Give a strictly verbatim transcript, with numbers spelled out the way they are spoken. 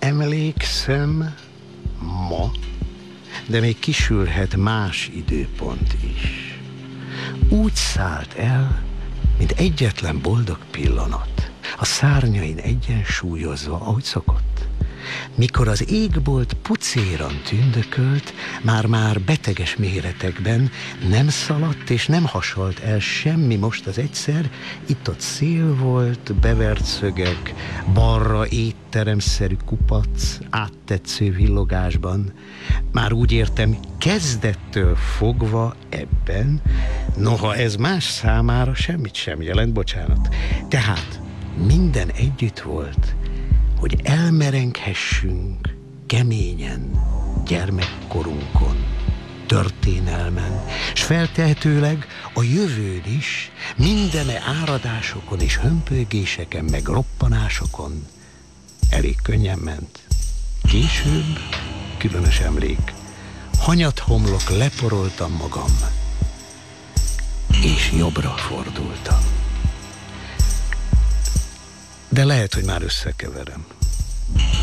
emlékszem ma, de még kisülhet más időpont is. Úgy szállt el, mint egyetlen boldog pillanat, a szárnyain egyensúlyozva, ahogy szokott. Mikor az égbolt pucéran tündökölt, már-már beteges méretekben, nem szaladt és nem hasalt el semmi most az egyszer, itt-ott szél volt, bevert szögek, balra étteremszerű kupac, áttetsző villogásban. Már úgy értem, kezdettől fogva ebben, noha ez más számára semmit sem jelent, bocsánat. Tehát minden együtt volt, hogy elmerenghessünk keményen gyermekkorunkon, történelmen, s feltehetőleg a jövőn is, mindene áradásokon és hömpölygéseken, meg roppanásokon elég könnyen ment. Később, különös emlék, hanyathomlok leporoltam magam, és jobbra fordultam. De lehet, hogy már összekeverem.